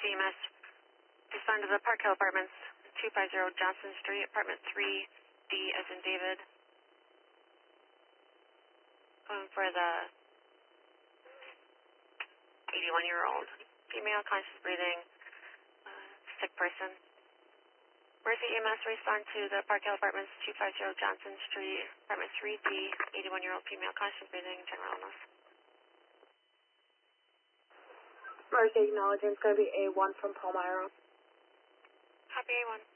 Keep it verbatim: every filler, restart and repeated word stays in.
Mercy E M S, respond to the Park Hill Apartments, two fifty Johnson Street, apartment three D as in David. Going for the eighty-one year old female, conscious breathing, uh, sick person. Mercy E M S, respond to the Park Hill Apartments, two fifty Johnson Street, apartment three D, eighty-one year old female, conscious breathing, general illness. Mercy, acknowledging it's going to be A one from Palmyra. Copy A one.